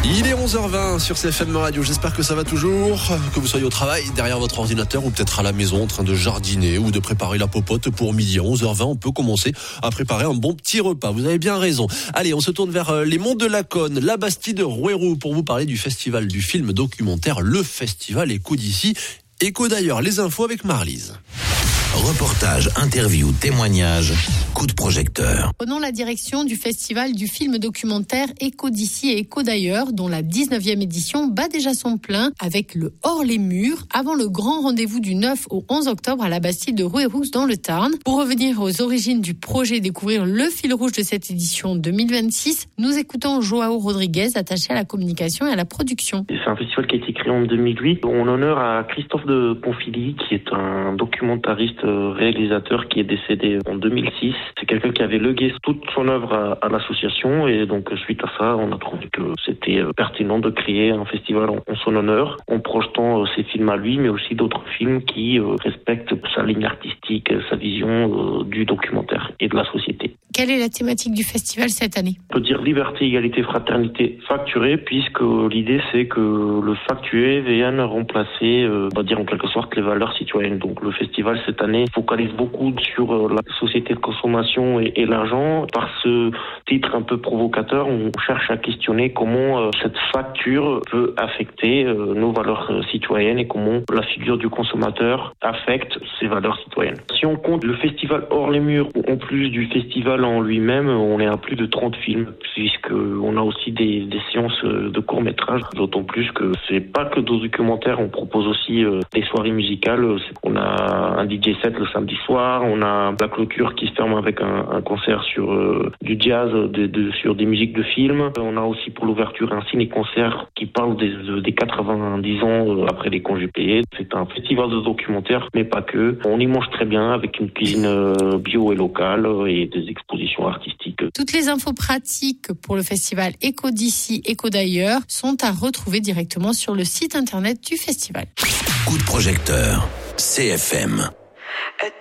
Il est 11h20 sur CFM Radio, j'espère que ça va toujours, que vous soyez au travail, derrière votre ordinateur ou peut-être à la maison en train de jardiner ou de préparer la popote pour midi. À 11h20, on peut commencer à préparer un bon petit repas, vous avez bien raison. Allez, on se tourne vers les monts de Laconne, la Bastide de Rouerou pour vous parler du festival du film documentaire, le festival Écho d'ici, Écho d'ailleurs. Les infos avec Marlise. Reportage, interview, témoignage, coup de projecteur. Prenons la direction du festival du film documentaire Écho d'ici et Écho d'ailleurs, dont la 19e édition bat déjà son plein avec le Hors les murs, avant le grand rendez-vous du 9 au 11 octobre à la Bastide de Rouerou dans le Tarn. Pour revenir aux origines du projet et découvrir le fil rouge de cette édition 2026, nous écoutons Joao Rodriguez, attaché à la communication et à la production. C'est un festival qui a été créé en 2008 en honneur à Christophe de Ponfilly, qui est un documentariste réalisateur qui est décédé en 2006. C'est quelqu'un qui avait légué toute son œuvre à l'association et donc suite à ça, on a trouvé que c'était pertinent de créer un festival en son honneur, en projetant ses films à lui, mais aussi d'autres films qui respectent sa ligne artistique, sa vision du documentaire et de la société. Quelle est la thématique du festival cette année ? On peut dire liberté, égalité, fraternité facturée, puisque l'idée c'est que le factué vienne remplacer, on va dire en quelque sorte, les valeurs citoyennes. Donc le festival cette année focalise beaucoup sur la société de consommation et l'argent. Par ce titre un peu provocateur, on cherche à questionner comment cette facture peut affecter nos valeurs citoyennes et comment la figure du consommateur affecte ces valeurs citoyennes. Si on compte le festival Hors les murs, en plus du festival en lui-même, on est à plus de 30 films, puisqu'on a aussi des séances de courts-métrages, d'autant plus que c'est pas que des documentaires, on propose aussi des soirées musicales. On a un DJ set le samedi soir, on a la clôture qui se ferme avec un concert sur du jazz, sur des musiques de films. On a aussi pour l'ouverture un ciné-concert qui parle des 90 ans après les congés payés. C'est un festival de documentaires, mais pas que. On y mange très bien avec une cuisine bio et locale et des expositions artistiques. Toutes les infos pratiques pour le festival Écho d'ici, Écho d'ailleurs sont à retrouver directement sur le site internet du festival. Coup de projecteur, CFM.